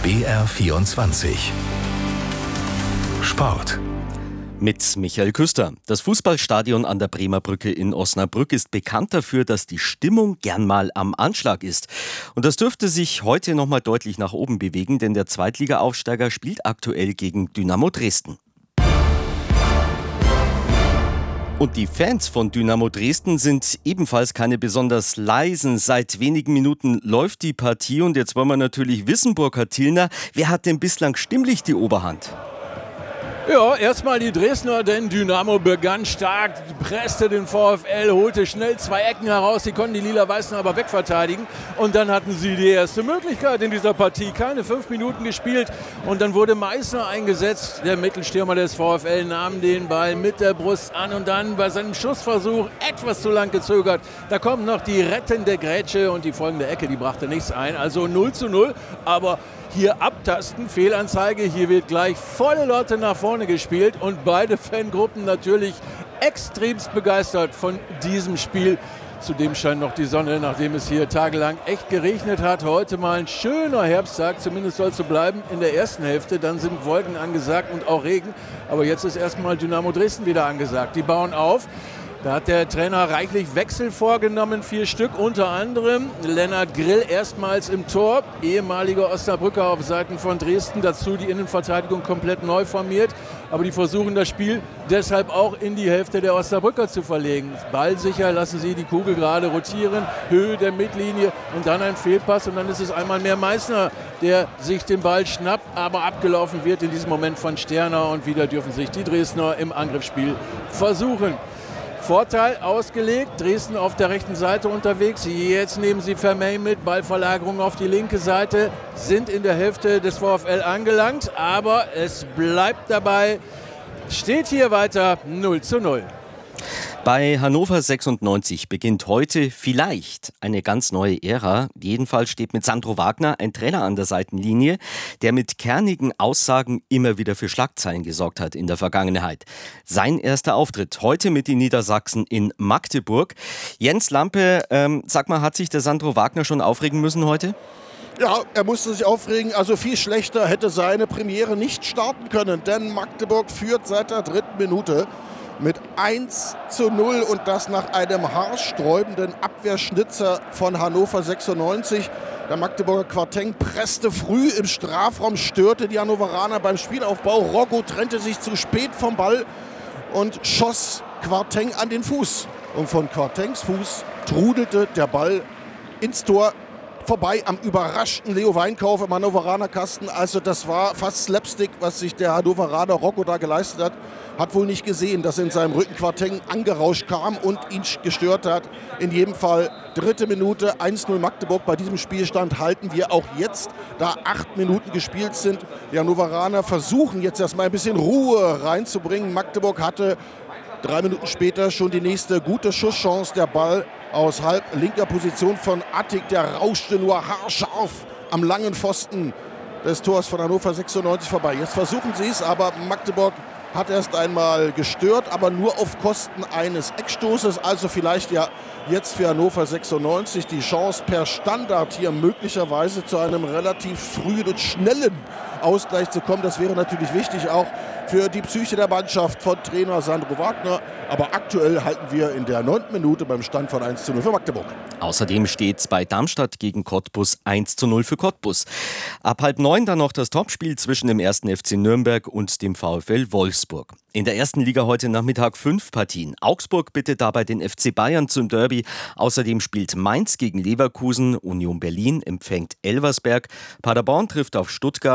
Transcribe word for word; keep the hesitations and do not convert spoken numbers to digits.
B R vierundzwanzig Sport. Mit Michael Küster. Das Fußballstadion an der Bremer Brücke in Osnabrück ist bekannt dafür, dass die Stimmung gern mal am Anschlag ist. Und das dürfte sich heute noch mal deutlich nach oben bewegen, denn der Zweitliga-Aufsteiger spielt aktuell gegen Dynamo Dresden. Und die Fans von Dynamo Dresden sind ebenfalls keine besonders leisen. Seit wenigen Minuten läuft die Partie und jetzt wollen wir natürlich wissen, Burkhard Thielner, wer hat denn bislang stimmlich die Oberhand? Ja, erstmal die Dresdner, denn Dynamo begann stark, presste den VfL, holte schnell zwei Ecken heraus, die konnten die Lila-Weißen aber wegverteidigen und dann hatten sie die erste Möglichkeit in dieser Partie, keine fünf Minuten gespielt und dann wurde Meißner eingesetzt, der Mittelstürmer des VfL nahm den Ball mit der Brust an und dann bei seinem Schussversuch etwas zu lang gezögert, da kommt noch die rettende Grätsche und die folgende Ecke, die brachte nichts ein, also null zu null, aber hier abtasten, Fehlanzeige, hier wird gleich volle Lotte nach vorne gespielt und beide Fangruppen natürlich extremst begeistert von diesem Spiel. Zudem scheint noch die Sonne, nachdem es hier tagelang echt geregnet hat. Heute mal ein schöner Herbsttag, zumindest soll es so bleiben in der ersten Hälfte. Dann sind Wolken angesagt und auch Regen. Aber jetzt ist erstmal Dynamo Dresden wieder angesagt. Die bauen auf. Da hat der Trainer reichlich Wechsel vorgenommen, vier Stück, unter anderem Lennart Grill erstmals im Tor, ehemaliger Osnabrücker auf Seiten von Dresden, dazu die Innenverteidigung komplett neu formiert, aber die versuchen das Spiel deshalb auch in die Hälfte der Osnabrücker zu verlegen. Ballsicher lassen sie die Kugel gerade rotieren, Höhe der Mittellinie und dann ein Fehlpass und dann ist es einmal mehr Meißner, der sich den Ball schnappt, aber abgelaufen wird in diesem Moment von Sterner und wieder dürfen sich die Dresdner im Angriffsspiel versuchen. Vorteil ausgelegt, Dresden auf der rechten Seite unterwegs, jetzt nehmen sie Vermey mit, Ballverlagerung auf die linke Seite, sind in der Hälfte des VfL angelangt, aber es bleibt dabei, steht hier weiter null zu null. Bei Hannover sechsundneunzig beginnt heute vielleicht eine ganz neue Ära. Jedenfalls steht mit Sandro Wagner ein Trainer an der Seitenlinie, der mit kernigen Aussagen immer wieder für Schlagzeilen gesorgt hat in der Vergangenheit. Sein erster Auftritt heute mit den Niedersachsen in Magdeburg. Jens Lampe, ähm, sag mal, hat sich der Sandro Wagner schon aufregen müssen heute? Ja, er musste sich aufregen. Also viel schlechter hätte seine Premiere nicht starten können, denn Magdeburg führt seit der dritten Minute mit eins zu null und das nach einem haarsträubenden Abwehrschnitzer von Hannover sechsundneunzig. Der Magdeburger Quarteng presste früh im Strafraum, störte die Hannoveraner beim Spielaufbau. Rocco trennte sich zu spät vom Ball und schoss Quarteng an den Fuß. Und von Quartengs Fuß trudelte der Ball ins Tor. Vorbei am überraschten Leo Weinkauf im Hannoveraner Kasten. Also das war fast Slapstick, was sich der Hannoveraner Rocco da geleistet hat. Hat wohl nicht gesehen, dass in seinem Rücken Quarteng angerauscht kam und ihn gestört hat. In jedem Fall dritte Minute, eins null Magdeburg. Bei diesem Spielstand halten wir auch jetzt, da acht Minuten gespielt sind. Die Hannoveraner versuchen jetzt erstmal ein bisschen Ruhe reinzubringen. Magdeburg hatte drei Minuten später schon die nächste gute Schusschance. Der Ball aus halb linker Position von Attig, der rauschte nur haarscharf am langen Pfosten des Tors von Hannover sechsundneunzig vorbei. Jetzt versuchen sie es, aber Magdeburg hat erst einmal gestört, aber nur auf Kosten eines Eckstoßes. Also vielleicht ja jetzt für Hannover sechsundneunzig die Chance per Standard hier möglicherweise zu einem relativ frühen und schnellen Ausgleich zu kommen. Das wäre natürlich wichtig auch für die Psyche der Mannschaft von Trainer Sandro Wagner. Aber aktuell halten wir in der neunten Minute beim Stand von eins zu null für Magdeburg. Außerdem steht es bei Darmstadt gegen Cottbus eins zu null für Cottbus. Ab halb neun dann noch das Topspiel zwischen dem ersten F C Nürnberg und dem VfL Wolfsburg. In der ersten Liga heute Nachmittag fünf Partien. Augsburg bittet dabei den F C Bayern zum Derby. Außerdem spielt Mainz gegen Leverkusen, Union Berlin empfängt Elversberg, Paderborn trifft auf Stuttgart.